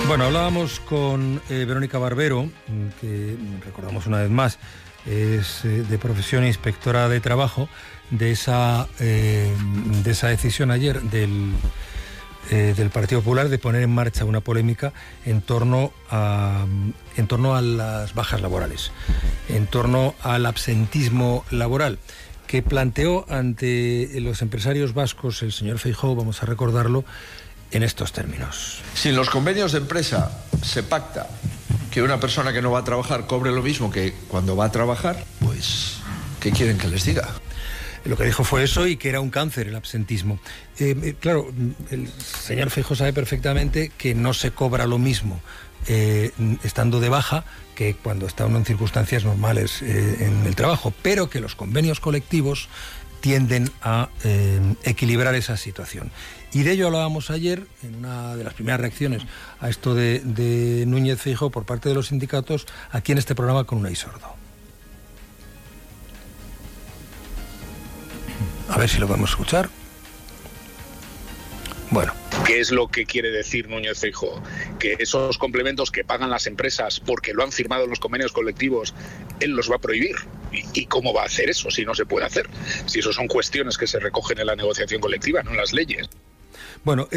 Bueno, hablábamos con Verónica Barbero, que recordamos una vez más, es de profesión inspectora de trabajo, de esa decisión ayer del Partido Popular de poner en marcha una polémica en torno a las bajas laborales, en torno al absentismo laboral, que planteó ante los empresarios vascos el señor Feijóo, vamos a recordarlo, en estos términos. Si en los convenios de empresa se pacta que una persona que no va a trabajar cobre lo mismo que cuando va a trabajar, pues, ¿qué quieren que les diga? Lo que dijo fue eso y que era un cáncer el absentismo. Claro, el señor Feijóo sabe perfectamente que no se cobra lo mismo estando de baja que cuando está uno en circunstancias normales en el trabajo, pero que los convenios colectivos tienden a equilibrar esa situación. Y de ello hablábamos ayer, en una de las primeras reacciones a esto de Núñez Feijóo por parte de los sindicatos, aquí en este programa con Unai Sordo. A ver si lo podemos escuchar. Bueno. ¿Qué es lo que quiere decir Núñez Feijóo? Que esos complementos que pagan las empresas porque lo han firmado en los convenios colectivos, él los va a prohibir. ¿Y cómo va a hacer eso si no se puede hacer? Si eso son cuestiones que se recogen en la negociación colectiva, no en las leyes. Bueno,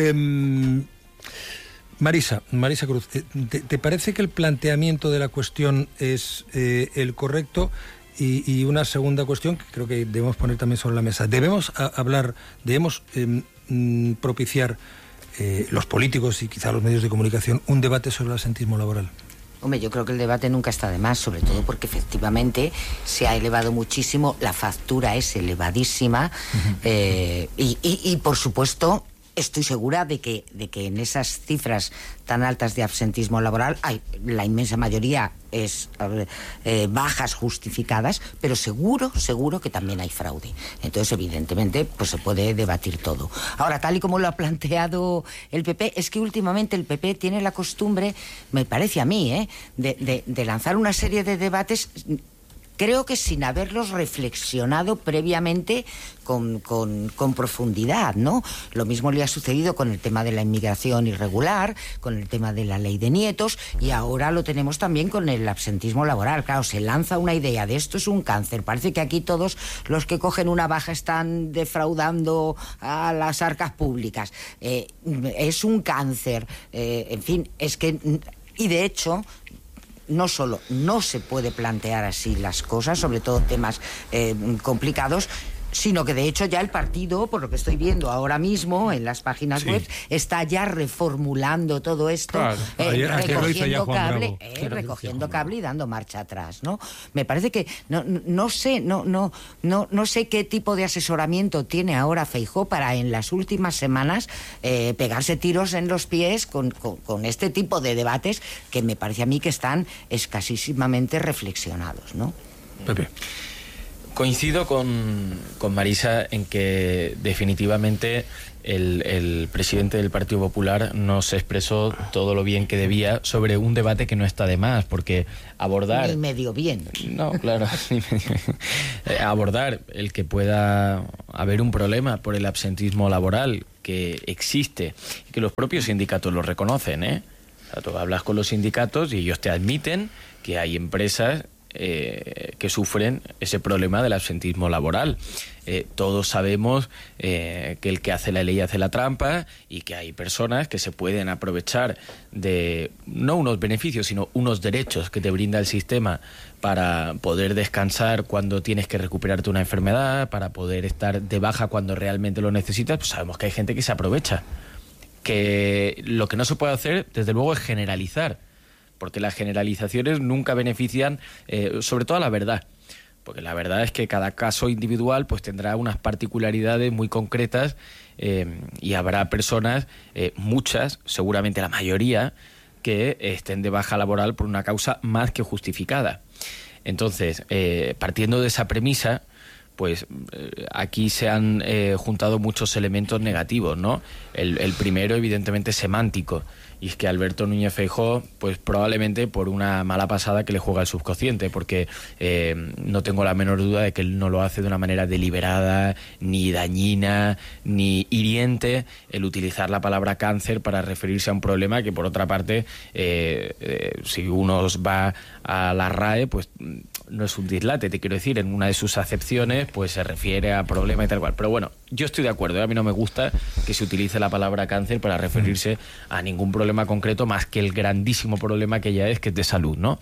Marisa Cruz, ¿te parece que el planteamiento de la cuestión es el correcto? Y una segunda cuestión que creo que debemos poner también sobre la mesa. Debemos propiciar los políticos y quizá los medios de comunicación un debate sobre el absentismo laboral. Hombre, yo creo que el debate nunca está de más, sobre todo porque efectivamente se ha elevado muchísimo, la factura es elevadísima, y por supuesto estoy segura de que en esas cifras tan altas de absentismo laboral la inmensa mayoría es bajas justificadas, pero seguro que también hay fraude. Entonces, evidentemente, pues se puede debatir todo. Ahora, tal y como lo ha planteado el PP, es que últimamente el PP tiene la costumbre, me parece a mí, de lanzar una serie de debates, creo que sin haberlos reflexionado previamente con profundidad, ¿no? Lo mismo le ha sucedido con el tema de la inmigración irregular, con el tema de la ley de nietos, y ahora lo tenemos también con el absentismo laboral. Claro, se lanza una idea de esto es un cáncer. Parece que aquí todos los que cogen una baja están defraudando a las arcas públicas. Es un cáncer. En fin, es que... Y de hecho... No solo no se puede plantear así las cosas, sobre todo temas complicados, sino que de hecho ya el partido, por lo que estoy viendo ahora mismo en las páginas web, está ya reformulando todo esto, recogiendo cable y dando marcha atrás, ¿no? Me parece que no sé qué tipo de asesoramiento tiene ahora Feijóo para en las últimas semanas pegarse tiros en los pies con este tipo de debates que me parece a mí que están escasísimamente reflexionados, ¿no? Pepe. Coincido con Marisa en que definitivamente el presidente del Partido Popular no se expresó todo lo bien que debía sobre un debate que no está de más, porque abordar... Ni medio bien. No, claro, ni medio bien. Abordar el que pueda haber un problema por el absentismo laboral que existe y que los propios sindicatos lo reconocen, ¿eh? O sea, tú hablas con los sindicatos y ellos te admiten que hay empresas que sufren ese problema del absentismo laboral. Todos sabemos que el que hace la ley hace la trampa y que hay personas que se pueden aprovechar de no unos beneficios, sino unos derechos que te brinda el sistema para poder descansar cuando tienes que recuperarte una enfermedad, para poder estar de baja cuando realmente lo necesitas. Pues sabemos que hay gente que se aprovecha. Que lo que no se puede hacer, desde luego, es generalizar, porque las generalizaciones nunca benefician, sobre todo a la verdad, porque la verdad es que cada caso individual pues tendrá unas particularidades muy concretas, y habrá personas, muchas, seguramente la mayoría, que estén de baja laboral por una causa más que justificada. Entonces, partiendo de esa premisa, pues aquí se han juntado muchos elementos negativos, ¿no? El primero, evidentemente, semántico. Y es que Alberto Núñez Feijóo, pues probablemente por una mala pasada que le juega el subconsciente, porque no tengo la menor duda de que él no lo hace de una manera deliberada, ni dañina, ni hiriente, el utilizar la palabra cáncer para referirse a un problema que, por otra parte, si uno va a la RAE, pues no es un dislate, te quiero decir, en una de sus acepciones pues se refiere a problema y tal cual. Pero bueno, yo estoy de acuerdo, a mí no me gusta que se utilice la palabra cáncer para referirse a ningún problema concreto más que el grandísimo problema que ya es, que es de salud, ¿no?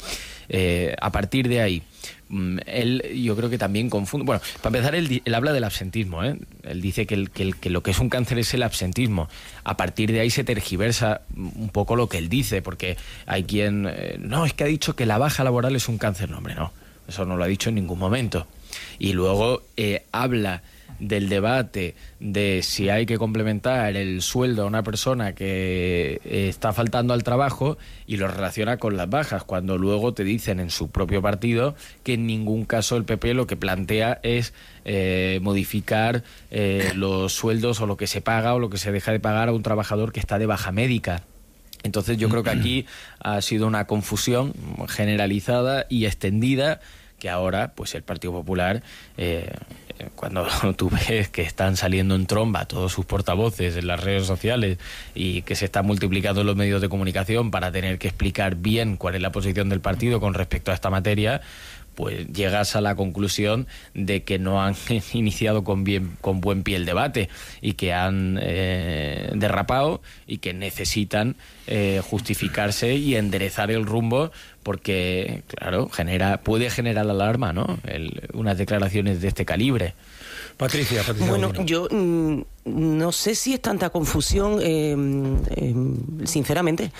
A partir de ahí, él yo creo que también confunde. Bueno, para empezar, él habla del absentismo, ¿eh? Él dice que lo que es un cáncer es el absentismo. A partir de ahí se tergiversa un poco lo que él dice, porque hay quien no, es que ha dicho que la baja laboral es un cáncer. No, hombre, no, eso no lo ha dicho en ningún momento. Y luego habla del debate de si hay que complementar el sueldo a una persona que está faltando al trabajo, y lo relaciona con las bajas, cuando luego te dicen en su propio partido que en ningún caso el PP lo que plantea es modificar los sueldos o lo que se paga o lo que se deja de pagar a un trabajador que está de baja médica. Entonces yo creo que aquí ha sido una confusión generalizada y extendida, que ahora pues el Partido Popular, cuando tú ves que están saliendo en tromba todos sus portavoces en las redes sociales y que se están multiplicando los medios de comunicación para tener que explicar bien cuál es la posición del partido con respecto a esta materia, pues llegas a la conclusión de que no han iniciado con buen pie el debate y que han derrapado y que necesitan justificarse y enderezar el rumbo, porque, claro, puede generar alarma, ¿no? Unas declaraciones de este calibre. Patricia. Bueno, yo no sé si es tanta confusión, sinceramente.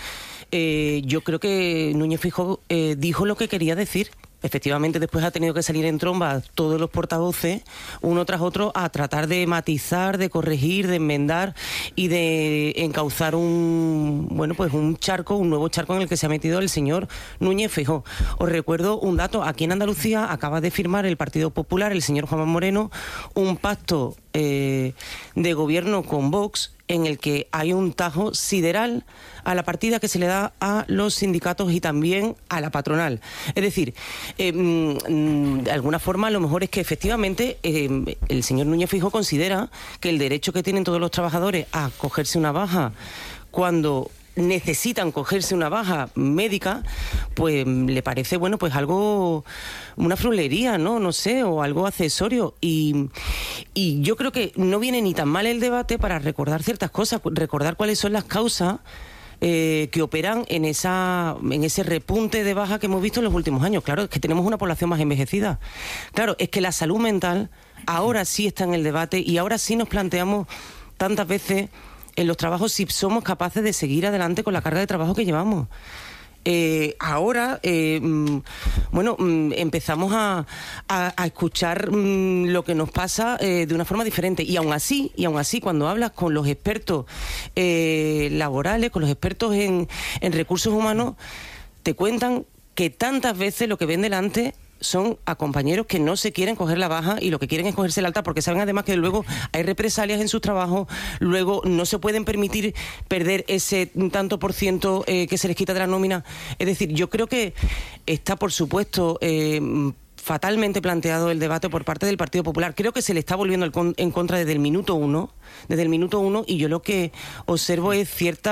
Yo creo que Núñez Feijóo dijo lo que quería decir. Efectivamente, después ha tenido que salir en tromba todos los portavoces, uno tras otro, a tratar de matizar, de corregir, de enmendar y de encauzar un nuevo charco en el que se ha metido el señor Núñez Feijóo. Os recuerdo un dato: aquí en Andalucía acaba de firmar el Partido Popular, el señor Juanma Moreno, un pacto de gobierno con Vox, en el que hay un tajo sideral a la partida que se le da a los sindicatos y también a la patronal. Es decir, de alguna forma, lo mejor es que efectivamente el señor Núñez Feijóo considera que el derecho que tienen todos los trabajadores a cogerse una baja cuando necesitan cogerse una baja médica, pues le parece, bueno, pues algo, una frulería, no sé, o algo accesorio, y yo creo que no viene ni tan mal el debate para recordar ciertas cosas, recordar cuáles son las causas que operan en ese repunte de baja que hemos visto en los últimos años. Claro, es que tenemos una población más envejecida. Claro, es que la salud mental ahora sí está en el debate, y ahora sí nos planteamos tantas veces en los trabajos si somos capaces de seguir adelante con la carga de trabajo que llevamos. Ahora, empezamos a escuchar lo que nos pasa de una forma diferente, y aún así, cuando hablas con los expertos laborales, con los expertos en recursos humanos, te cuentan que tantas veces lo que ven delante son a compañeros que no se quieren coger la baja y lo que quieren es cogerse la alta, porque saben además que luego hay represalias en sus trabajos, luego no se pueden permitir perder ese tanto por ciento que se les quita de la nómina. Es decir, yo creo que está, por supuesto, fatalmente planteado el debate por parte del Partido Popular. Creo que se le está volviendo en contra desde el minuto uno, y yo lo que observo es cierta